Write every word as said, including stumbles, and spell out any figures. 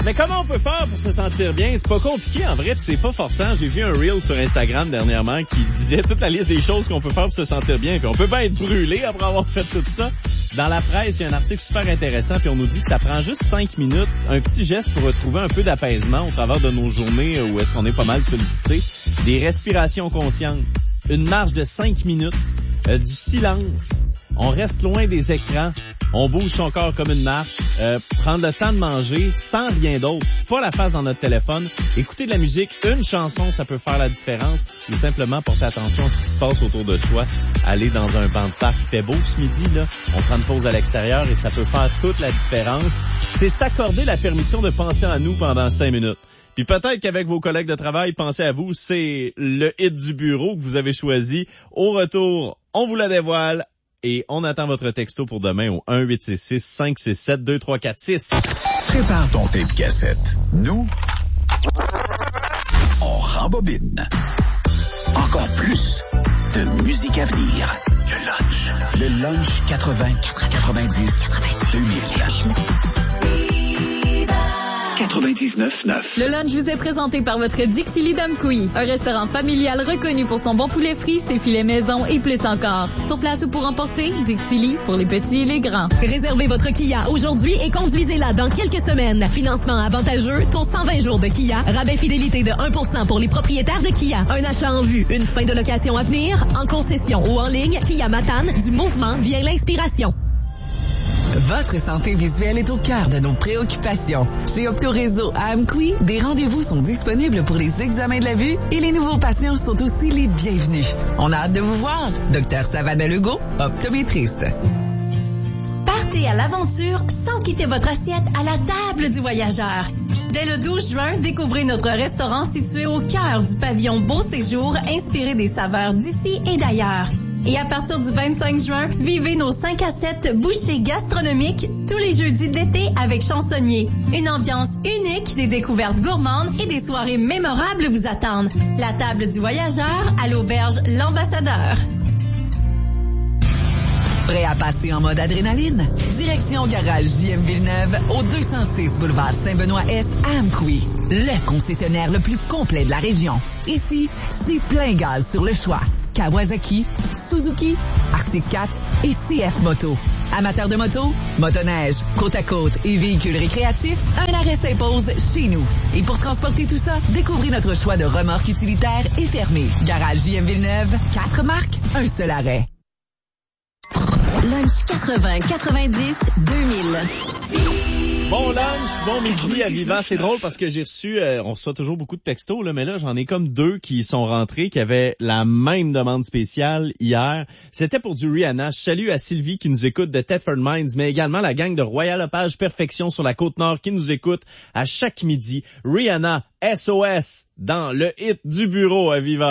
Mais comment on peut faire pour se sentir bien? C'est pas compliqué en vrai, puis c'est pas forçant. J'ai vu un reel sur Instagram dernièrement qui disait toute la liste des choses qu'on peut faire pour se sentir bien. Puis on peut pas être brûlé après avoir fait tout ça. Dans la presse, il y a un article super intéressant, puis on nous dit que ça prend juste cinq minutes, un petit geste pour retrouver un peu d'apaisement au travers de nos journées où est-ce qu'on est pas mal sollicité. Des respirations conscientes, une marche de cinq minutes, euh, du silence, on reste loin des écrans, on bouge son corps comme une marche, euh, prendre le temps de manger sans rien d'autre, pas la face dans notre téléphone, écouter de la musique, une chanson, ça peut faire la différence, ou simplement porter attention à ce qui se passe autour de soi, aller dans un banc de parc, il fait beau ce midi, là, on prend une pause à l'extérieur et ça peut faire toute la différence. C'est s'accorder la permission de penser à nous pendant cinq minutes. Puis peut-être qu'avec vos collègues de travail, pensez à vous, c'est le hit du bureau que vous avez choisi. Au retour, on vous la dévoile et on attend votre texto pour demain au un huit six six cinq six sept deux trois quatre six. Prépare ton tape cassette. Nous, on rembobine. Encore plus de musique à venir. Le lunch. Le lunch quatre-vingts, quatre-vingt-dix, deux mille. quatre-vingt-dix-neuf neuf. Le lunch vous est présenté par votre Dixili d'Amqui, un restaurant familial reconnu pour son bon poulet frit, ses filets maison et plus encore. Sur place ou pour emporter, Dixili pour les petits et les grands. Réservez votre Kia aujourd'hui et conduisez-la dans quelques semaines. Financement avantageux, taux cent vingt jours de Kia, rabais fidélité de un pour cent pour les propriétaires de Kia. Un achat en vue, une fin de location à venir, en concession ou en ligne, Kia Matane, du mouvement vient l'inspiration. Votre santé visuelle est au cœur de nos préoccupations. Chez Optoréseau à Amqui, des rendez-vous sont disponibles pour les examens de la vue et les nouveaux patients sont aussi les bienvenus. On a hâte de vous voir. Docteur Savannah Legault, optométriste. Partez à l'aventure sans quitter votre assiette à la table du voyageur. Dès le douze juin, découvrez notre restaurant situé au cœur du pavillon Beau Séjour, inspiré des saveurs d'ici et d'ailleurs. Et à partir du vingt-cinq juin, vivez nos cinq à sept bouchées gastronomiques tous les jeudis d'été avec chansonnier. Une ambiance unique, des découvertes gourmandes et des soirées mémorables vous attendent. La table du voyageur à l'auberge L'Ambassadeur. Prêt à passer en mode adrénaline? Direction Garage J M Villeneuve au deux cent six boulevard Saint-Benoît-Est à Amqui. Le concessionnaire le plus complet de la région. Ici, c'est plein gaz sur le choix. Kawasaki, Suzuki, Arctic quatre et C F Moto. Amateurs de moto, motoneige, côte à côte et véhicules récréatifs, un arrêt s'impose chez nous. Et pour transporter tout ça, découvrez notre choix de remorques utilitaires et fermées. Garage J M Villeneuve, quatre marques, un seul arrêt. Lunch quatre-vingts, quatre-vingt-dix, deux mille. Bon lunch, bon midi à Vivant. C'est drôle parce que j'ai reçu, euh, on reçoit toujours beaucoup de textos, là, mais là, j'en ai comme deux qui sont rentrés, qui avaient la même demande spéciale hier. C'était pour du Rihanna. Je salue à Sylvie qui nous écoute de Thetford Mines, mais également la gang de Royal Lepage Perfection sur la Côte-Nord qui nous écoute à chaque midi. Rihanna, S O S, dans le hit du bureau à Vivant.